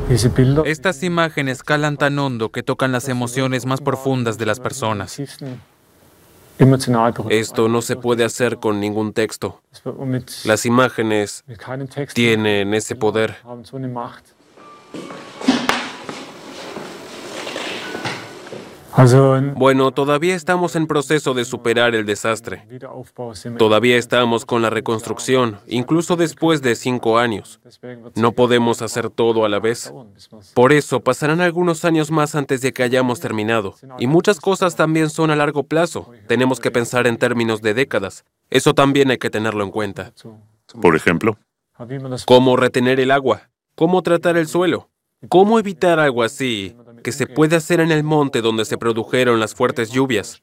Estas imágenes calan tan hondo que tocan las emociones más profundas de las personas. Esto no se puede hacer con ningún texto. Las imágenes tienen ese poder. Bueno, todavía estamos en proceso de superar el desastre. Todavía estamos con la reconstrucción, incluso después de 5 años. No podemos hacer todo a la vez. Por eso, pasarán algunos años más antes de que hayamos terminado. Y muchas cosas también son a largo plazo. Tenemos que pensar en términos de décadas. Eso también hay que tenerlo en cuenta. Por ejemplo, ¿Cómo retener el agua? ¿Cómo tratar el suelo? ¿Cómo evitar algo así que se puede hacer en el monte donde se produjeron las fuertes lluvias?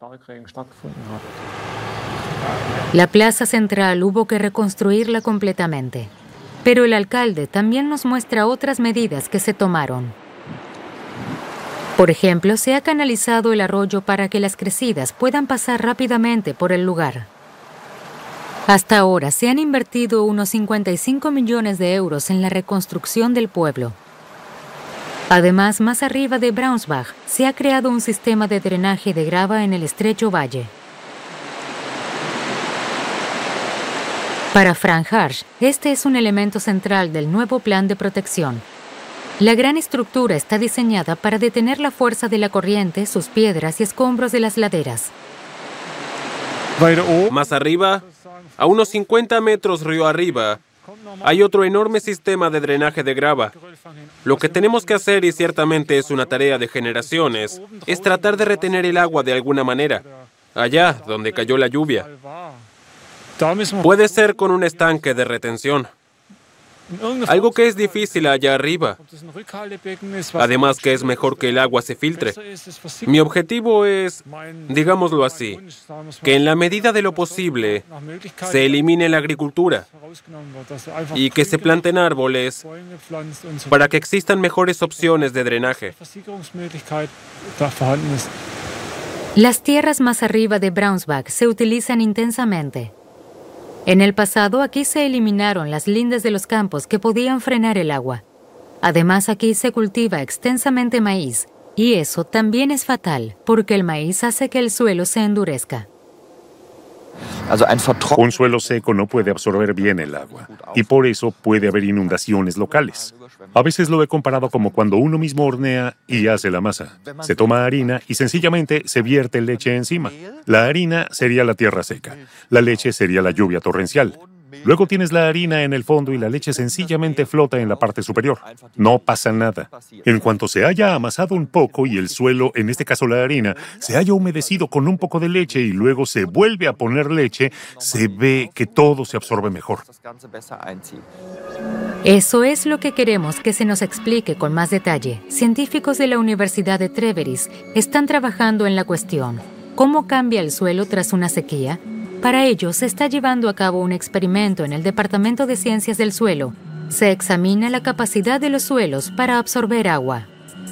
La plaza central hubo que reconstruirla completamente. Pero el alcalde también nos muestra otras medidas que se tomaron. Por ejemplo, se ha canalizado el arroyo para que las crecidas puedan pasar rápidamente por el lugar. Hasta ahora se han invertido unos 55 millones de euros en la reconstrucción del pueblo. Además, más arriba de Braunschweig, se ha creado un sistema de drenaje de grava en el estrecho valle. Para Frank Harsch, este es un elemento central del nuevo plan de protección. La gran estructura está diseñada para detener la fuerza de la corriente, sus piedras y escombros de las laderas. Más arriba, a unos 50 metros río arriba, hay otro enorme sistema de drenaje de grava. Lo que tenemos que hacer, y ciertamente es una tarea de generaciones, es tratar de retener el agua de alguna manera, allá donde cayó la lluvia. Puede ser con un estanque de retención, algo que es difícil allá arriba. Además que es mejor que el agua se filtre. Mi objetivo es, digámoslo así, que en la medida de lo posible se elimine la agricultura y que se planten árboles para que existan mejores opciones de drenaje. Las tierras más arriba de Braunschweig se utilizan intensamente. En el pasado, aquí se eliminaron las lindes de los campos que podían frenar el agua. Además, aquí se cultiva extensamente maíz, y eso también es fatal, porque el maíz hace que el suelo se endurezca. un suelo seco no puede absorber bien el agua, y por eso puede haber inundaciones locales. A veces lo he comparado como cuando uno mismo hornea y hace la masa. Se toma harina y sencillamente se vierte leche encima. La harina sería la tierra seca. La leche sería la lluvia torrencial. Luego tienes la harina en el fondo y la leche sencillamente flota en la parte superior. No pasa nada. En cuanto se haya amasado un poco y el suelo, en este caso la harina, se haya humedecido con un poco de leche y luego se vuelve a poner leche, se ve que todo se absorbe mejor. Eso es lo que queremos que se nos explique con más detalle. Científicos de la Universidad de Treveris están trabajando en la cuestión. ¿Cómo cambia el suelo tras una sequía? Para ello, se está llevando a cabo un experimento en el Departamento de Ciencias del Suelo. Se examina la capacidad de los suelos para absorber agua.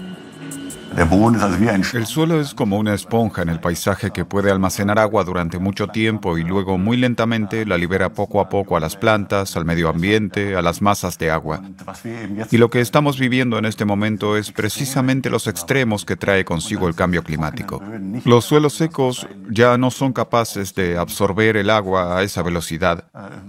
El suelo es como una esponja en el paisaje que puede almacenar agua durante mucho tiempo y luego muy lentamente la libera poco a poco a las plantas, al medio ambiente, a las masas de agua. Y lo que estamos viviendo en este momento es precisamente los extremos que trae consigo el cambio climático. Los suelos secos ya no son capaces de absorber el agua a esa velocidad.